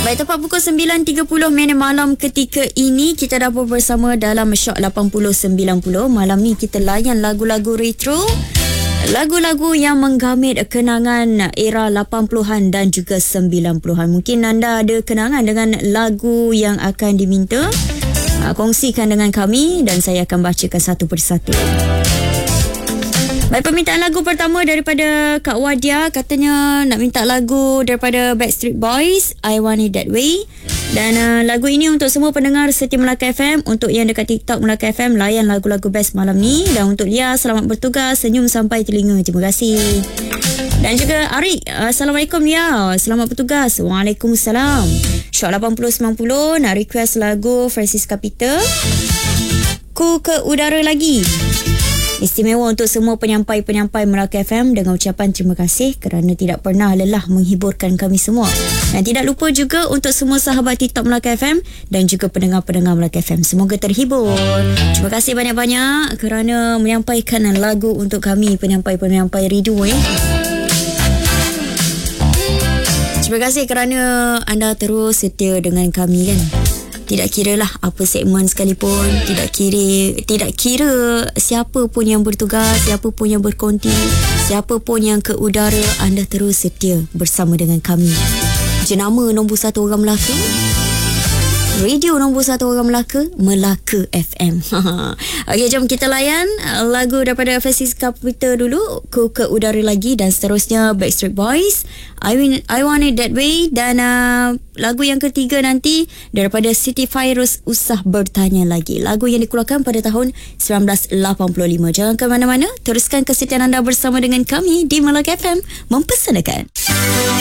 Baik, tepat pukul 9.30 minit malam ketika ini kita dah bersama dalam Shock 80-90. Malam ni kita layan lagu-lagu retro, lagu-lagu yang menggamit kenangan era 80-an dan juga 90-an. Mungkin anda ada kenangan dengan lagu yang akan diminta. Kongsikan dengan kami dan saya akan bacakan satu persatu. Baik, permintaan lagu pertama daripada Kak Wadia. Katanya nak minta lagu daripada Backstreet Boys, I Want It That Way. Dan lagu ini untuk semua pendengar setia Melaka FM. Untuk yang dekat TikTok Melaka FM, layan lagu-lagu best malam ni. Dan untuk Lia, selamat bertugas, senyum sampai telinga. Terima kasih. Dan juga Arik, Assalamualaikum Lia, selamat bertugas. Waalaikumsalam. Shock 80-90 nak request lagu Francisca Peter, Ku ke Udara Lagi. Istimewa untuk semua penyampai-penyampai Melaka FM dengan ucapan terima kasih kerana tidak pernah lelah menghiburkan kami semua. Dan tidak lupa juga untuk semua sahabat TikTok Melaka FM dan juga pendengar-pendengar Melaka FM. Semoga terhibur. Terima kasih banyak-banyak kerana menyampaikan lagu untuk kami, penyampai-penyampai rindu. Terima kasih kerana anda terus setia dengan kami kan. Tidak kira lah apa segmen sekalipun, tidak kira siapa pun yang bertugas, siapa pun yang berkonti, siapa pun yang ke udara, anda terus setia bersama dengan kami. Jenama nombor 1 orang Melaka, radio nombor 1 orang Melaka, Melaka FM. Okey, jom kita layan lagu daripada Francisca Peter dulu, Ku ke Udara Lagi, dan seterusnya Backstreet Boys, I Want It That Way, dan lagu yang ketiga nanti daripada Siti Fairuz, Usah Bertanya Lagi. Lagu yang dikeluarkan pada tahun 1985. Jangan ke mana-mana, teruskan kesetiaan anda bersama dengan kami di Melaka FM, mempersanakan.